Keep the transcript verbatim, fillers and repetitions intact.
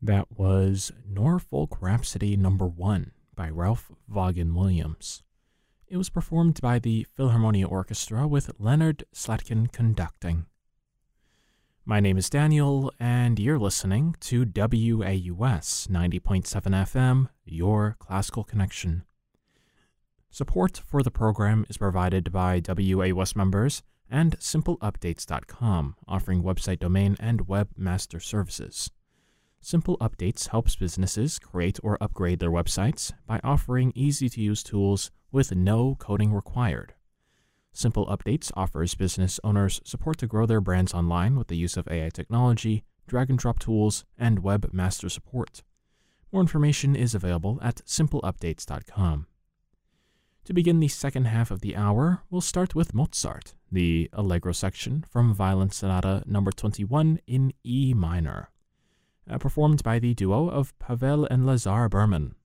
That was Norfolk Rhapsody Number One by Ralph Vaughan Williams. It was performed by the Philharmonia Orchestra with Leonard Slatkin conducting. My name is Daniel, and you're listening to W A U S ninety point seven F M, Your Classical Connection. Support for the program is provided by W A U S members and simple updates dot com, offering website domain and webmaster services. Simple Updates helps businesses create or upgrade their websites by offering easy-to-use tools with no coding required. Simple Updates offers business owners support to grow their brands online with the use of A I technology, drag-and-drop tools, and webmaster support. More information is available at simple updates dot com. To begin the second half of the hour, we'll start with Mozart, the Allegro section from Violin Sonata number twenty-one in E minor. Uh, performed by the duo of Pavel and Lazar Berman.